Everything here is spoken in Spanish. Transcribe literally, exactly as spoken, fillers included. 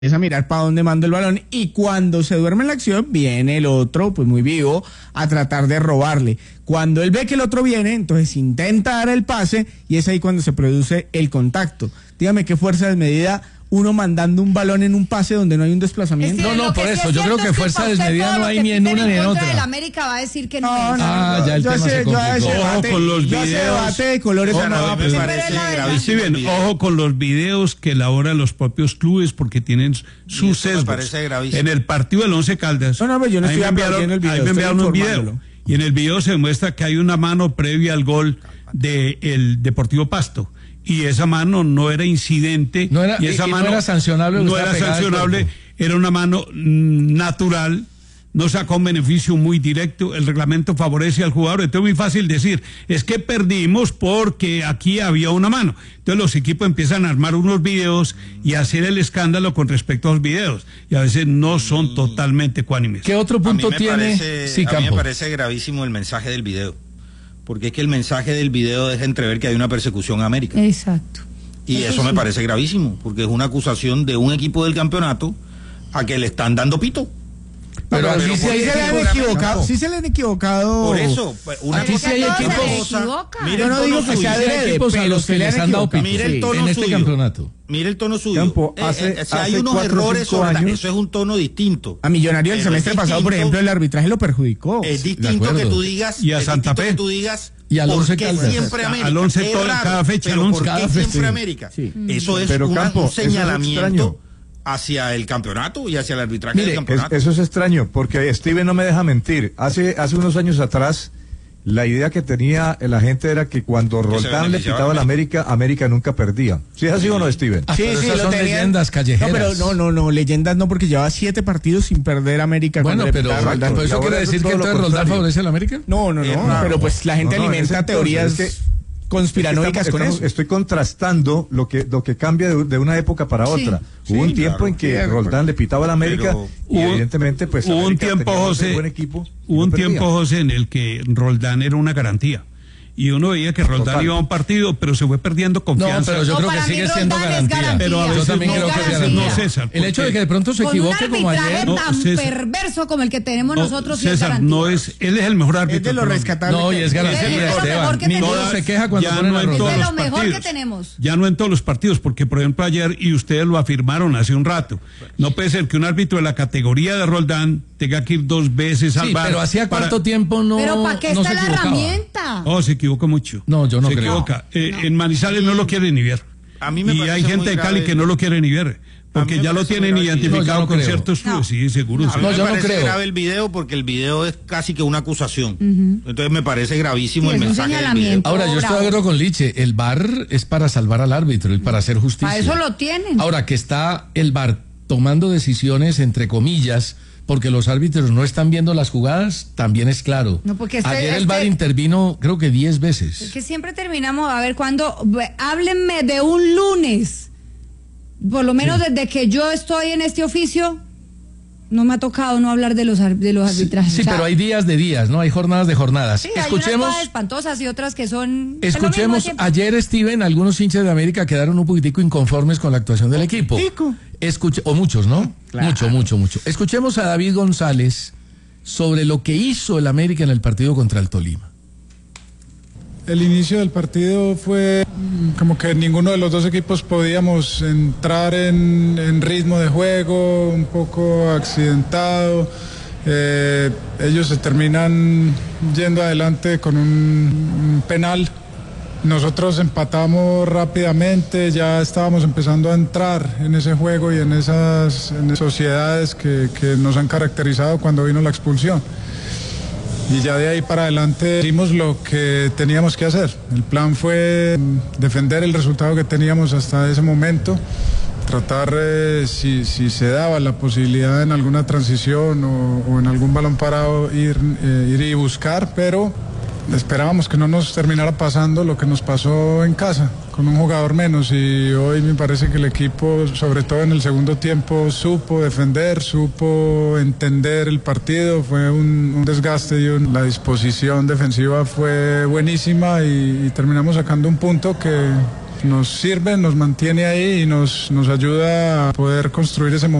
es a mirar para dónde mando el balón, y cuando se duerme en la acción viene el otro, pues muy vivo, a tratar de robarle. Cuando él ve que el otro viene, entonces intenta dar el pase y es ahí cuando se produce el contacto. Dígame qué fuerza desmedida uno mandando un balón en un pase donde no hay un desplazamiento. No, no, por eso, yo creo que fuerza desmedida no hay ni en una ni en otra. El América va a decir que no, no, es. no, ah, ya el tema se complicó. Ojo con los videos. Debate de colores. Ojo, no, me parece gravísimo. Sí, bien, ojo con los videos que elaboran los propios clubes porque tienen sus sesgos. Me parece gravísimo. En el partido del Once Caldas. No, no, pero yo no estoy aplaudiendo el video. Ahí me enviaron un video. Y en el video se demuestra que hay una mano previa al gol del Deportivo Pasto. Y esa mano no era incidente, no era, y esa y mano no era sancionable, no era sancionable, era una mano mm, natural, no sacó un beneficio muy directo, el reglamento favorece al jugador. Entonces es muy fácil decir, es que perdimos porque aquí había una mano. Entonces los equipos empiezan a armar unos videos y a hacer el escándalo con respecto a los videos, y a veces no son totalmente ecuánimes. ¿Qué otro punto a mí me tiene? Parece, sí, a mí me parece gravísimo el mensaje del video. Porque es que el mensaje del video deja entrever que hay una persecución a América. Exacto. Y eso, eso me parece gravísimo, porque es una acusación de un equipo del campeonato a que le están dando pito. Pero, pero, pero sí, se le han equivocado, sí se le han equivocado. Por eso, una aquí sí hay equipos. Mira, yo no digo que sea de equipos a los que les han dado pito mira el tono en este suyo. campeonato. Mira el tono suyo. Campo, hace, eh, eh, si hay hace unos cuatro, errores sobre años, eso es un tono distinto. A Millonarios el semestre pasado, por ejemplo, el arbitraje lo perjudicó. Es distinto que tú digas. Y a Santa Fe. Que tú digas. Y al Once Caldas. Siempre América. Al Once todo, cada fecha. Pero Alonso, ¿por cada qué fecha. siempre América? Sí. Eso es pero, una, Campo, un señalamiento eso es hacia el campeonato y hacia el arbitraje Mire, del campeonato. Es, eso es extraño, porque Steven no me deja mentir. Hace, hace unos años atrás, la idea que tenía la gente era que cuando Roldán le pitaba a la América, América nunca perdía. ¿Sí es así o no, Steven? Ah, sí, pero sí, esas lo son tenían. leyendas callejeras. No, pero no, no, no, leyendas no, porque llevaba siete partidos sin perder América. Bueno, pero Roldán. ¿eso quiere decir que entonces Roldán favorece a la América? No, no, no, Eh, no, claro. pero pues la gente No, no, alimenta entonces, teorías es que, conspiranoicas es que estamos, con estamos, eso. Estoy contrastando lo que lo que cambia de, de una época para Sí, otra. sí, Hubo un claro. tiempo en que Sí, Roldán le pitaba a la América pero y hubo- evidentemente pues hubo un América tiempo, tenía José, buen equipo. Hubo un no perdía. tiempo, José, en el que Roldán era una garantía. Y uno veía que Roldán Total. iba a un partido, pero se fue perdiendo No, confianza. pero yo No, creo que para mí sigue siendo Roldán es garantía. garantía. Pero a Yo veces también no, creo que a es veces garantía. no, César. El hecho de porque- que de pronto se Con un equivoque como arbitraje ayer. No, tan César. perverso como el que tenemos No, nosotros, sí es César, garantía. no es, él es el mejor árbitro. Es de lo pero- rescatable. No, y es garantía Es de de lo mejor Esteban. que Ninguno tenemos. se queja cuando Ya ponen no a en Es todos de Roldán. lo los mejor que partidos. tenemos. Ya no en todos los partidos, porque por ejemplo ayer, y ustedes lo afirmaron hace un rato, no puede ser que un árbitro de la categoría de Roldán tenga que ir dos veces al Sí, bar. pero ¿hacía para- cuánto tiempo no, Pero ¿para qué no está se la equivocaba? herramienta? Oh, se equivoca mucho. No, yo no se creo. equivoca. Eh, En Manizales no lo quieren ni ver. A mí me y parece hay gente muy de Cali grave. que no lo quiere ni ver. A mí Porque me ya lo parece tienen muy grave. identificado No, yo no con creo. ciertos clubes. Sí, seguro. A sí. mí No, me yo no parece creo. grave el video porque el video es casi que una acusación. Entonces me parece gravísimo Sí, el es un mensaje del video. señalamiento. Ahora, yo estoy de Bravo. acuerdo con Liche. El V A R es para salvar al árbitro y para hacer justicia. Para eso lo tienen. Ahora, que está el V A R tomando decisiones, entre comillas, porque los árbitros no están viendo las jugadas, también es claro. No, porque este- Ayer el este- V A R intervino, creo que diez veces. Es que siempre terminamos, a ver, cuando, háblenme de un lunes, por lo menos desde que yo estoy en este oficio, no me ha tocado no hablar de los, ar- de los arbitrajes. Sí, O sea, pero hay días de días, ¿no? Hay jornadas de jornadas. sí, hay unas Escuchemos, cosas espantosas y otras que son... es lo mismo escuchemos, siempre. ayer, Steven, algunos hinchas de América quedaron un poquitico inconformes con la actuación del equipo. Poquitico. Escuche, o muchos, ¿no? Claro. Mucho, mucho, mucho. Escuchemos a David González sobre lo que hizo el América en el partido contra el Tolima. El inicio del partido fue mm, como que ninguno de los dos equipos podíamos entrar en, en ritmo de juego, un poco accidentado. Eh, ellos se terminan yendo adelante con un, un penal. Nosotros empatamos rápidamente, ya estábamos empezando a entrar en ese juego y en esas, en esas sociedades que, que nos han caracterizado cuando vino la expulsión. Y ya de ahí para adelante hicimos lo que teníamos que hacer. El plan fue defender el resultado que teníamos hasta ese momento, tratar eh, si, si se daba la posibilidad en alguna transición o, o en algún balón parado ir, eh, ir y buscar, pero esperábamos que no nos terminara pasando lo que nos pasó en casa, con un jugador menos, y hoy me parece que el equipo, sobre todo en el segundo tiempo, supo defender, supo entender el partido, fue un, un desgaste y un- la disposición defensiva fue buenísima y, y terminamos sacando un punto que, nos sirve, nos mantiene ahí y nos, nos ayuda a poder construir ese momento.